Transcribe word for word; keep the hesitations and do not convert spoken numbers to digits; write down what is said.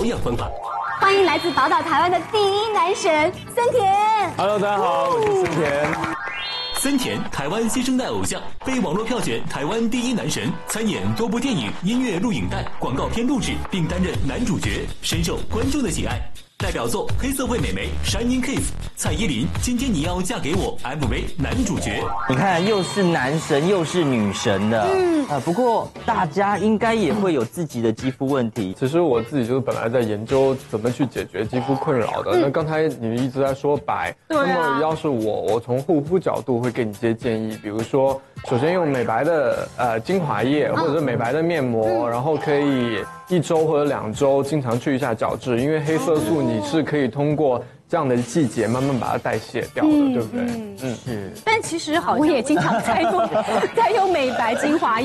保养方法。 欢迎来自宝岛台湾的第一男神森田。 Hello， 大家好，我是森田。 森田，台湾新生代偶像，被网络票选台湾第一男神，参演多部电影、音乐录影带、广告片录制，并担任男主角，深受观众的喜爱。代表作《黑社会美眉》、《Shining Kiss》，蔡依林《今天你要嫁给我》M V 男主角。 你看，又是男神又是女神的，嗯啊，不过大家应该也会有自己的肌肤问题。 其实我自己就是本来在研究怎么去解决肌肤困扰的。嗯、那刚才你一直在说白，啊、那么要是我，我从护肤角度会给你一些建议，比如说，首先用美白的呃精华液或者是美白的面膜，嗯、然后可以一周或者两周经常去一下角质，因为黑色素你是可以通过这样的季节慢慢把它代谢掉的，嗯、对不对？ 嗯，是。但其实好像我也经常在用在用美白精华液。